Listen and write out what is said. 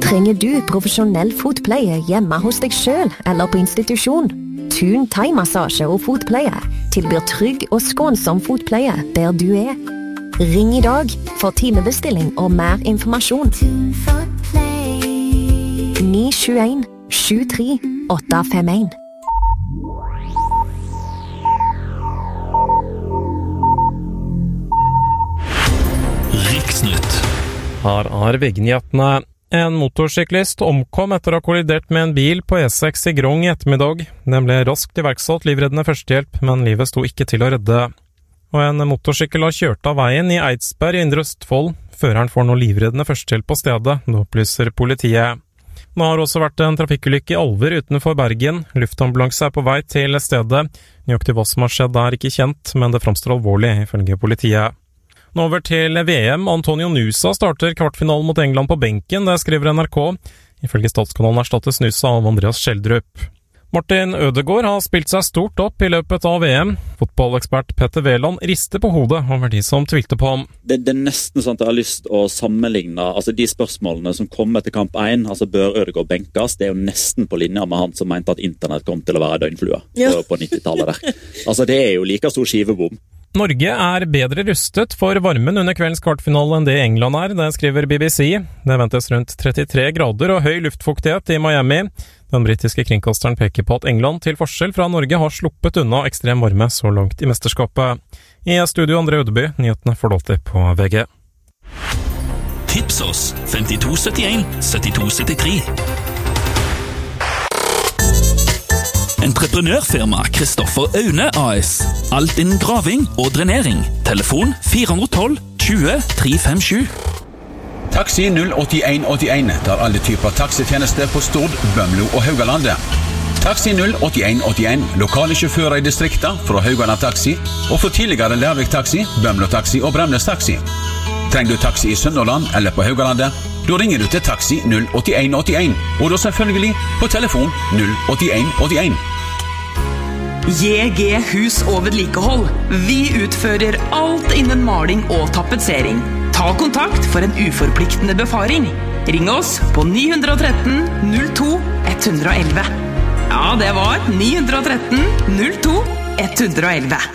Trenger du profesjonell fotpleie hjemme hos deg selv eller på institusjon? Thun thai-massasje og fotpleie tilbyr trygg og skånsom fotpleie der du er. Ring i dag for timebestilling og mer informasjon. 921 73 851. Riksnytt. Her er VG-nyhetene. En motorsyklist omkom etter å ha kollidert med en bil på E6 i Grong i ettermiddag. Den ble raskt iverksatt livreddende førstehjelp, men livet sto ikke til å redde. Og en motorsykkel har kjørt av veien i Eidsberg i Indre Østfold. Føreren får nå livreddende førstehjelp på stedet, det opplyser politiet. Nå har også vært en trafikkulykke i Alver utenfor Bergen. Luftambulanse er på vei til stedet. Nøyaktig hva som har skjedd er ikke kjent, men det framstår alvorlig, ifølge politiet. Nå over til VM. Antonio Nusa starter kvartfinalen mot England på benken, det skriver NRK. Ifølge Statskanalen erstattes Nusa av Andreas Schjelderup. Martin Ødegaard har spilt seg stort opp i løpet av VM. Fotballekspert Petter Wæland rister på hodet over de som tvilte på ham. Det er nesten sånn at jeg har lyst å sammenligne de spørsmålene som kom etter kamp 1, altså bør Ødegaard benkes, det er jo nesten på linje med han som mente at internett kom til å være døgnflue på 90-tallet der. Altså det er jo like stor skivebom. Norge er bedre rustet for varmen under kveldens kvartfinale enn det England er, det skriver BBC. Det ventes rundt 33 grader og høy luftfuktighet i Miami. Den britiske kringkasteren peker på at England til forskjell fra Norge har sluppet unna ekstrem varme så langt i mesterskapet. I studio André Ødeby, nyhetene får du alltid på VG. Tips oss 52 71 72 73. Entreprenørfirma Kristoffer Aune AS. Alt innen graving og drenering. Telefon 412 20 357. Taxi 08181 tar alle typer taxitjenester på Stord, Bømlo og Haugalandet. Taxi 08181, lokale sjåfører i distrikta fra Haugaland Taxi og for tidligere Lærvik Taxi, Bømlo Taxi og Bremnes Taxi. Trenger du taxi i Sunnhordland eller på Haugalandet, da ringer du til Taxi 08181, og da selvfølgelig på telefon 08181. JG Hus og vedlikehold. Vi utfører alt innen maling og tapetsering. Ta kontakt for en uforpliktende befaring. Ring oss på 913 02 111. Ja, det var 913 02 111.